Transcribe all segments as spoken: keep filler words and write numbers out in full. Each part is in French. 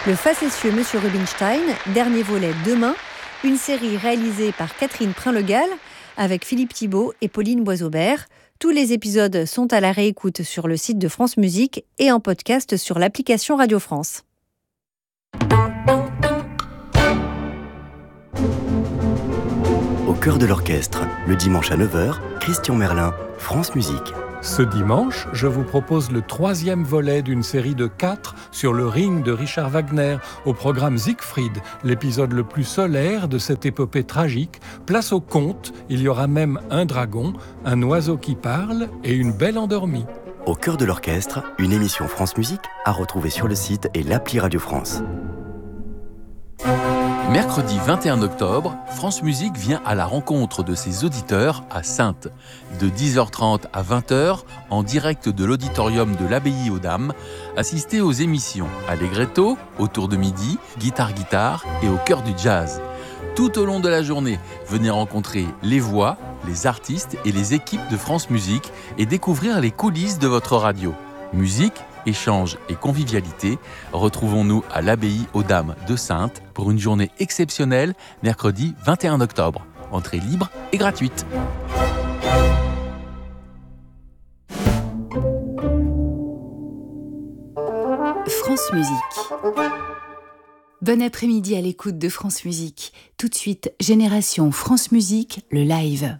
Le facétieux Monsieur Rubinstein, dernier volet demain, une série réalisée par Catherine Prin-Legal avec Philippe Thibault et Pauline Boisaubert. Tous les épisodes sont à la réécoute sur le site de France Musique et en podcast sur l'application Radio France. Au cœur de l'orchestre, le dimanche à neuf heures, Christian Merlin, France Musique. Ce dimanche, je vous propose le troisième volet d'une série de quatre sur le Ring de Richard Wagner, au programme Siegfried, l'épisode le plus solaire de cette épopée tragique. Place au conte, il y aura même un dragon, un oiseau qui parle et une belle endormie. Au cœur de l'orchestre, une émission France Musique à retrouver sur le site et l'appli Radio France. Mercredi vingt et un octobre, France Musique vient à la rencontre de ses auditeurs à Saintes. De dix heures trente à vingt heures, en direct de l'auditorium de l'Abbaye aux Dames, assistez aux émissions Allegretto, autour de midi, Guitare-Guitare et au cœur du jazz. Tout au long de la journée, venez rencontrer les voix, les artistes et les équipes de France Musique et découvrir les coulisses de votre radio. Musique, échange et convivialité, retrouvons-nous à l'Abbaye aux Dames de Saintes pour une journée exceptionnelle, mercredi vingt et un octobre. Entrée libre et gratuite. France Musique. Bon après-midi à l'écoute de France Musique. Tout de suite, Génération France Musique, le live.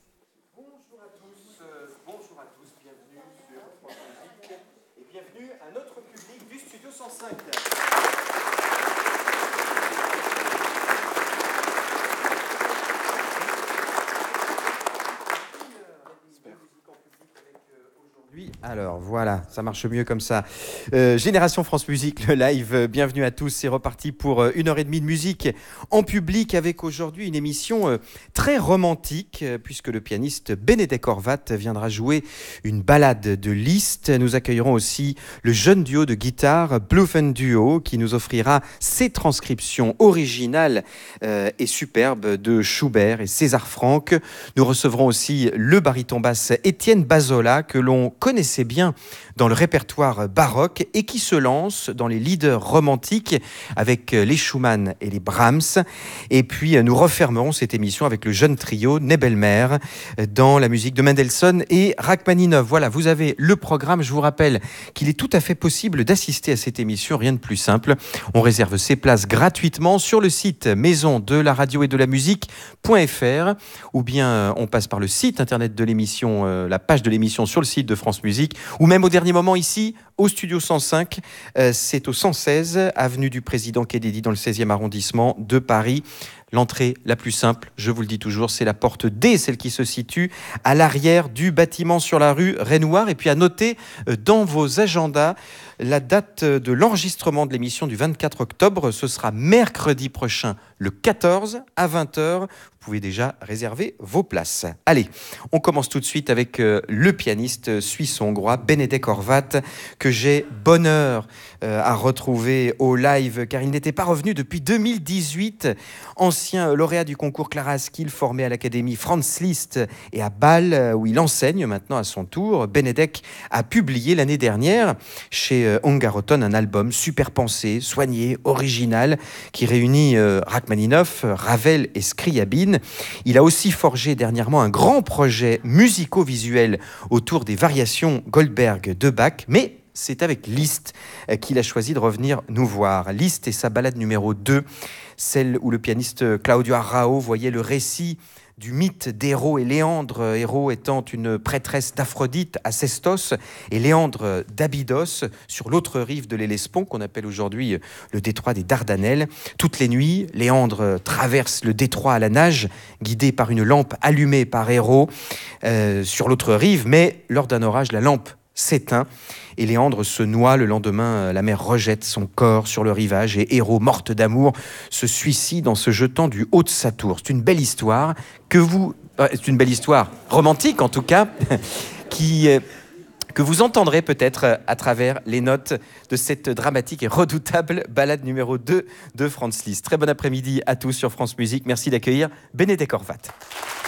Alors voilà, ça marche mieux comme ça. Euh, Génération France Musique, le live, bienvenue à tous. C'est reparti pour une heure et demie de musique en public avec aujourd'hui une émission très romantique puisque le pianiste Benedek Horvat viendra jouer une ballade de Liszt. Nous accueillerons aussi le jeune duo de guitare Bluffen Duo qui nous offrira ses transcriptions originales euh, et superbes de Schubert et César Franck. Nous recevrons aussi le baryton basse Étienne Bazola que l'on connaissait bien dans le répertoire baroque et qui se lance dans les leaders romantiques avec les Schumann et les Brahms. Et puis nous refermerons cette émission avec le jeune trio Nebelmer dans la musique de Mendelssohn et Rachmaninov. Voilà, vous avez le programme. Je vous rappelle qu'il est tout à fait possible d'assister à cette émission, rien de plus simple. On réserve ses places gratuitement sur le site maison de la radio et de la musique.fr ou bien on passe par le site internet de l'émission, euh, la page de l'émission sur le site de France Musique ou même au dernier moment ici au studio cent cinq, euh, c'est au cent seize avenue du Président Kennedy dans le seizième arrondissement de Paris. L'entrée la plus simple, je vous le dis toujours, c'est la porte D, celle qui se situe à l'arrière du bâtiment sur la rue Raynouard. Et puis à noter euh, dans vos agendas la date de l'enregistrement de l'émission du vingt-quatre octobre. Ce sera mercredi prochain, le quatorze à vingt heures. Vous pouvez déjà réserver vos places. Allez, on commence tout de suite avec euh, le pianiste suisse-hongrois Benedek Horvat, que j'ai bonheur euh, à retrouver au live, car il n'était pas revenu depuis deux mille dix-huit. Ancien lauréat du concours Clara Askill, formé à l'Académie Franz Liszt et à Bâle, où il enseigne maintenant à son tour. Benedek a publié l'année dernière chez euh, Ungaroton un album super pensé, soigné, original, qui réunit euh, Rachmaninov, Ravel et Scriabine. Il a aussi forgé dernièrement un grand projet musico-visuel autour des variations Goldberg de Bach, mais c'est avec Liszt qu'il a choisi de revenir nous voir. Liszt et sa ballade numéro deux, celle où le pianiste Claudio Arrao voyait le récit du mythe d'Héro et Léandre, Héro étant une prêtresse d'Aphrodite à Sestos et Léandre d'Abydos sur l'autre rive de l'Hellespont qu'on appelle aujourd'hui le détroit des Dardanelles. Toutes les nuits, Léandre traverse le détroit à la nage, guidé par une lampe allumée par Héro euh, sur l'autre rive, mais lors d'un orage, la lampe s'éteint et Léandre se noie. Le lendemain, la mer rejette son corps sur le rivage et Héro, morte d'amour, se suicide en se jetant du haut de sa tour. C'est une belle histoire que vous... C'est une belle histoire romantique en tout cas, qui... que vous entendrez peut-être à travers les notes de cette dramatique et redoutable ballade numéro deux de Franz Liszt. Très bon après-midi à tous sur France Musique. Merci d'accueillir Benedek Horvat.